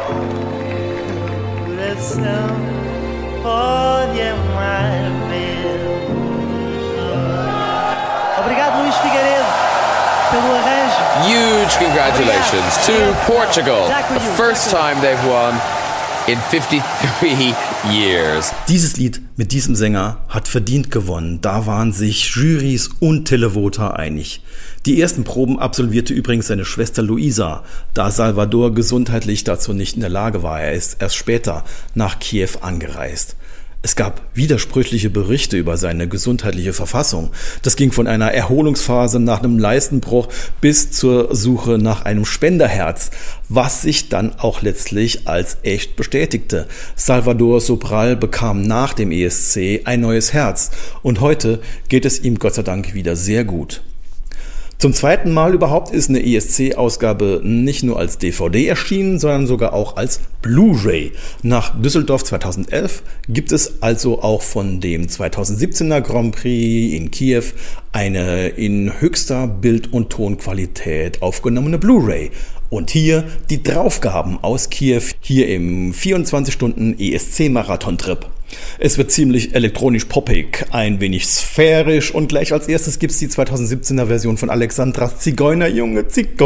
Obrigado, Luís Figueiredo, pelo arranjo. Huge congratulations to Portugal. The first time they've won in 53 years. Dieses Lied mit diesem Sänger hat verdient gewonnen. Da waren sich Jurys und Televoter einig. Die ersten Proben absolvierte übrigens seine Schwester Luisa, da Salvador gesundheitlich dazu nicht in der Lage war. Er ist erst später nach Kiew angereist. Es gab widersprüchliche Berichte über seine gesundheitliche Verfassung. Das ging von einer Erholungsphase nach einem Leistenbruch bis zur Suche nach einem Spenderherz, was sich dann auch letztlich als echt bestätigte. Salvador Sobral bekam nach dem ESC ein neues Herz und heute geht es ihm Gott sei Dank wieder sehr gut. Zum zweiten Mal überhaupt ist eine ESC-Ausgabe nicht nur als DVD erschienen, sondern sogar auch als Blu-ray. Nach Düsseldorf 2011 gibt es also auch von dem 2017er Grand Prix in Kiew eine in höchster Bild- und Tonqualität aufgenommene Blu-ray. Und hier die Draufgaben aus Kiew, hier im 24-Stunden-ESC-Marathon-Trip. Es wird ziemlich elektronisch-poppig, ein wenig sphärisch und gleich als erstes gibt's die 2017er Version von Alexandras Zigeunerjunge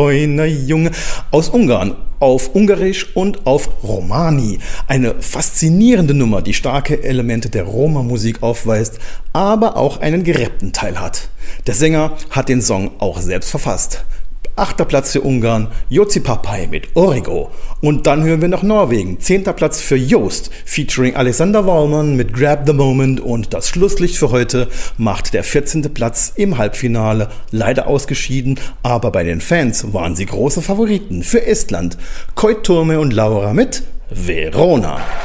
aus Ungarn, auf Ungarisch und auf Romani. Eine faszinierende Nummer, die starke Elemente der Roma-Musik aufweist, aber auch einen gerappten Teil hat. Der Sänger hat den Song auch selbst verfasst. 8. Platz für Ungarn, Jozi Papai mit Origo. Und dann hören wir noch Norwegen. 10. Platz für Joost, featuring Alexander Wallmann mit Grab the Moment. Und das Schlusslicht für heute macht der 14. Platz im Halbfinale, leider ausgeschieden. Aber bei den Fans waren sie große Favoriten für Estland. Koit Turme und Laura mit Verona.